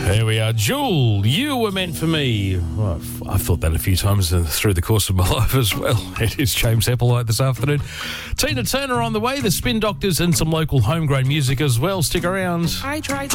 There we are. Jewel, you were meant for me. Well, I've thought that a few times through the course of my life as well. It is James Applewhite this afternoon. Tina Turner on the way, the Spin Doctors, and some local homegrown music as well. Stick around. I tried to